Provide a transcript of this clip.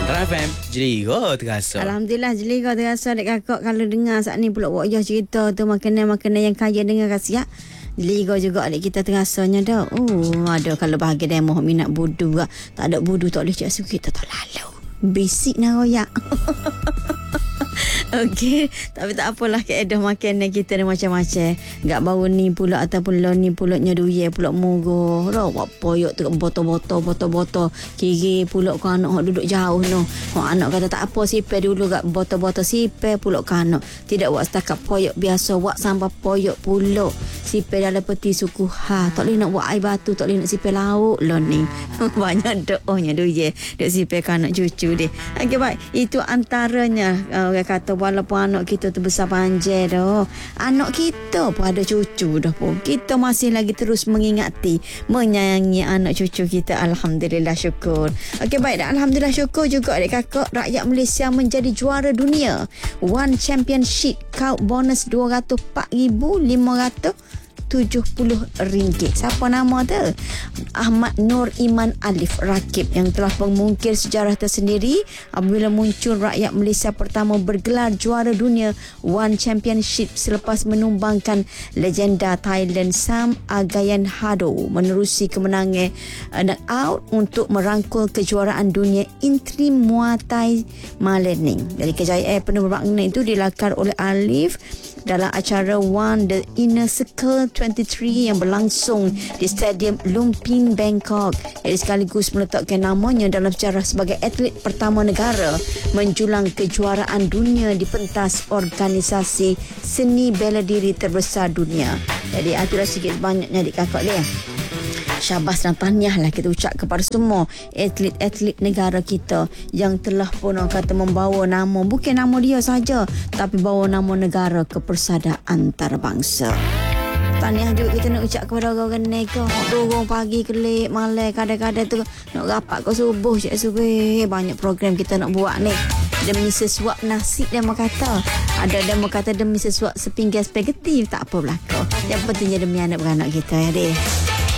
FM Jeligo terasa. Alhamdulillah Jeligo terasa dek kakak kalau dengar saat ni pula wajah cerita tu makanan-makanan yang kaya dengan khasiat. Jeligo juga adik kita terasanya dah. Ada kalau bahagia demo minat budu tak ada budu tak boleh cak suka kita tak lalu. Basic nak royak. Okey, tapi tak apalah keedah makanan kita ni macam-macam. Gak bau ni pula ataupun lo ni pulaknya duye pulak mugo. Ro buat poyok tu botol-botol kiri pulak kan anak duduk jauh no. Anak kata tak apa sipe dulu gak botol-botol sipe pulak kan anak. Tidak buat setakat poyok biasa, buat sampai poyok pulak. Sipe dalam peti suku tak boleh nak buat air batu, tak boleh nak sipe lauk lo ni. Banyak doanya duye. Dek sipe kan anak cucu dia. Okey baik, itu antaranya orang kata walaupun anak kita tu besar panjang dah, anak kita pun ada cucu dah pun. Kita masih lagi terus mengingati, menyayangi anak cucu kita. Alhamdulillah syukur. Okey baik, dan alhamdulillah syukur juga adik kakak rakyat Malaysia menjadi juara dunia One Championship Kau bonus RM204,570. Siapa nama tu? Ahmad Nur Iman Alif Rakib yang telah mengukir sejarah tersendiri apabila muncul rakyat Malaysia pertama bergelar juara dunia One Championship selepas menumbangkan legenda Thailand Sam Agayan Hado menerusi kemenangan knockout untuk merangkul kejuaraan dunia Intrim Muay Thai Malening. Jadi kejayaan penuh bermakna itu dilakar oleh Alif dalam acara One The Inner Circle 23 yang berlangsung di Stadium Lumpin, Bangkok. Ia sekaligus meletakkan namanya dalam sejarah sebagai atlet pertama negara menjulang kejuaraan dunia di pentas organisasi seni bela diri terbesar dunia. Jadi itulah sikit banyaknya adik kakak dia. Syabas dan tahniahlah kita ucap kepada semua atlet-atlet negara kita yang telah pun orang kata membawa nama, bukan nama dia saja, tapi bawa nama negara ke persada antarabangsa. Tahniah juga kita nak ucap kepada orang-orang nega. Dorong pagi kelik malam kadang-kadang tu nak rapat ke subuh cik subuh. Banyak program kita nak buat ni. Demi sesuap nasi dia kata. Ada dia kata demi sesuap sepinggan spaghetti. Tak apa belakang. Yang pentingnya demi anak beranak kita ya deh.